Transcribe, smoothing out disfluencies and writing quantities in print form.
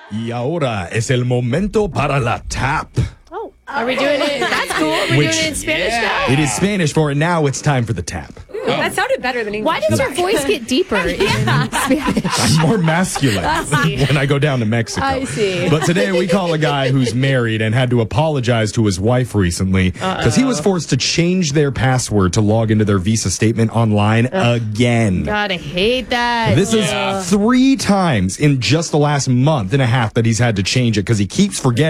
Y ahora es el momento para la tap. Are we doing it? That's cool. We're doing it in Spanish now? It is Spanish for it now. It's time for the tap. That sounded better than English. Why does your voice get deeper in Spanish? I'm more masculine when I go down to Mexico. I see. But today we call a guy who's married and had to apologize to his wife recently because he was forced to change their password to log into their Visa statement online again. God, I hate that. This is 3 times in just the last month and a half that he's had to change it because he keeps forgetting.